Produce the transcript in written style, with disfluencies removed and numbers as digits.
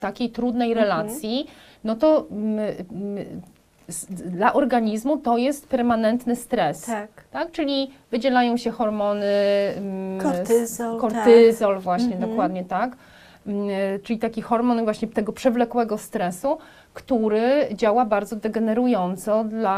takiej trudnej relacji, no to dla organizmu to jest permanentny stres. Tak? Czyli wydzielają się hormony, kortyzol właśnie, dokładnie tak. Czyli taki hormon właśnie tego przewlekłego stresu, który działa bardzo degenerująco dla